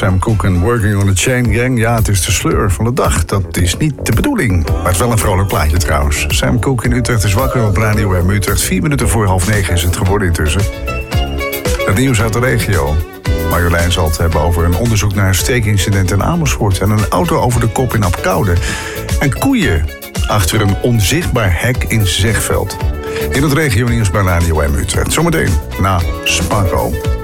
Sam Cooke en Working on a Chain Gang. Ja, het is de sleur van de dag. Dat is niet de bedoeling. Maar het is wel een vrolijk plaatje trouwens. Sam Cooke in Utrecht is wakker op Radio M Utrecht. 4 minuten voor 8:30 is het geworden intussen. Het nieuws uit de regio. Marjolein zal het hebben over een onderzoek naar een steekincident in Amersfoort. En een auto over de kop in Apkoude. En koeien achter een onzichtbaar hek in Zegveld. In het regionieuws bij Radio M Utrecht. Zometeen na Sparko.